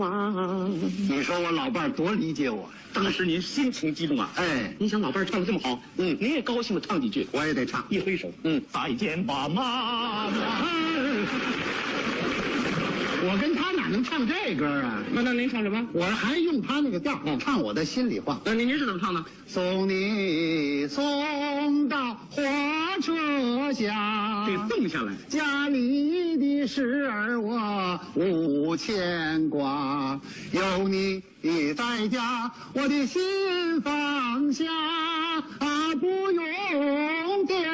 你说我老伴儿多理解我呀！ 当时您心情激动啊！ 哎， 您想老伴儿唱的这么好，您也高兴的唱几句， 我也得唱。 一挥手，再见吧，妈妈。 我跟他哪能唱这歌啊？ 那您唱什么？ 我还用他那个调，唱我的心里话。 那您是怎么唱的？ 送你送到火车下， 这送下来。 家里的事儿我无牵挂，有你在家，我的心放下，不用